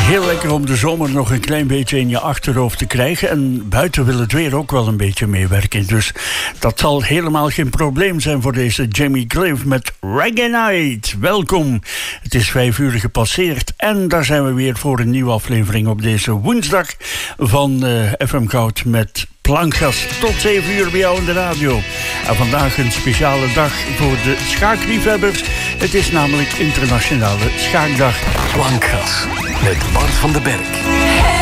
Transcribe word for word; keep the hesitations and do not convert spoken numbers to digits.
Heel lekker om de zomer nog een klein beetje in je achterhoofd te krijgen. En buiten wil het weer ook wel een beetje meewerken. Dus dat zal helemaal geen probleem zijn voor deze Jimmy Cliff met Reggae Night. Welkom. Het is vijf uur gepasseerd. En daar zijn we weer voor een nieuwe aflevering op deze woensdag van uh, F M Goud met Plankgas. Tot zeven uur bij jou in de radio. En vandaag een speciale dag voor de schaakliefhebbers. Het is namelijk Internationale Schaakdag. Plankgas met Bart van den Berg.